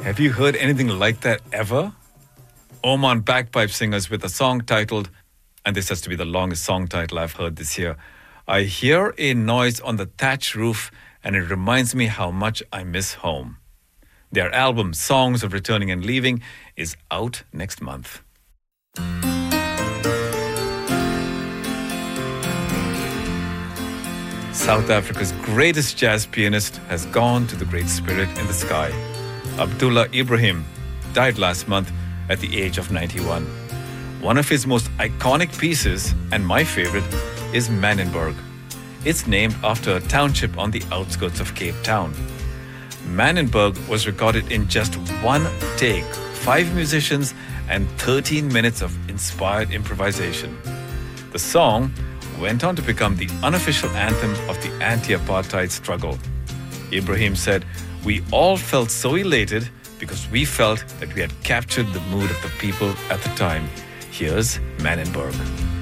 Have you heard anything like that ever? Oman bagpipe singers with a song titled, and this has to be the longest song title I've heard this year, I Hear a Noise on the Thatch Roof and it reminds me how much I miss home. Their album, Songs of Returning and Leaving, is out next month. South Africa's greatest jazz pianist has gone to the great spirit in the sky. Abdullah Ibrahim died last month at the age of 91. One of his most iconic pieces, and my favorite, is Manenberg. It's named after a township on the outskirts of Cape Town. Manenberg was recorded in just one take, 5 musicians and 13 minutes of inspired improvisation. The song went on to become the unofficial anthem of the anti-apartheid struggle. Ibrahim said, "We all felt so elated because we felt that we had captured the mood of the people at the time." Here's Manenberg.